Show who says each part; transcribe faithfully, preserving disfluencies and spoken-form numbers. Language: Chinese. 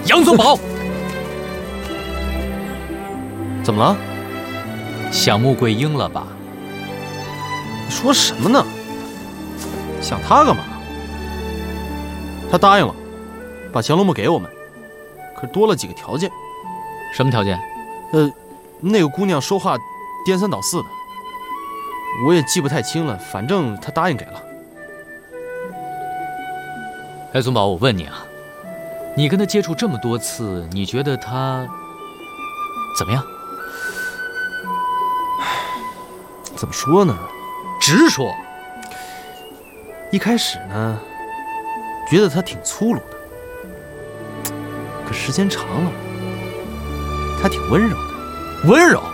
Speaker 1: 杨宗保，
Speaker 2: 怎么了？
Speaker 1: 想穆桂英了吧？
Speaker 2: 你说什么呢？想他干嘛？他答应了，把降龙木给我们，可是多了几个条件。
Speaker 1: 什么条件？
Speaker 2: 呃，那个姑娘说话颠三倒四的，我也记不太清了，反正她答应给了。
Speaker 1: 哎，宗保，我问你啊，你跟她接触这么多次，你觉得她怎么样？
Speaker 2: 怎么说呢？
Speaker 1: 直说。
Speaker 2: 一开始呢，觉得她挺粗鲁的，可时间长了，她挺温柔的。
Speaker 1: 温柔？